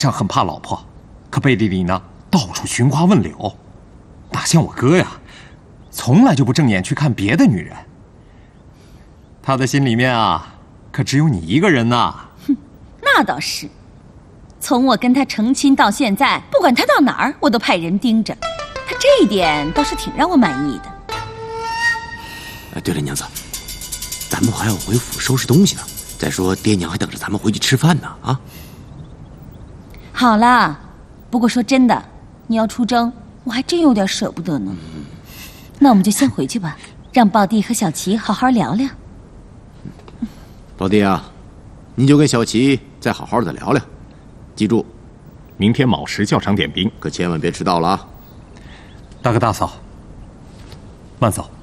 上很怕老婆，可背地里呢到处寻花问柳，哪像我哥呀，从来就不正眼去看别的女人。他的心里面啊，可只有你一个人呐。 哼，那倒是。从我跟他成亲到现在，不管他到哪儿，我都派人盯着。他这一点倒是挺让我满意的。 哎，对了，娘子，咱们还要回府收拾东西呢。再说，爹娘还等着咱们回去吃饭呢啊！ 好啦，不过说真的，你要出征，我还真有点舍不得呢。那我们就先回去吧，让宝弟和小琪好好聊聊。 宝弟啊，你就跟小琪再好好的聊聊，记住， 明天卯时校场点兵， 可千万别迟到了啊！ 大哥大嫂，慢走。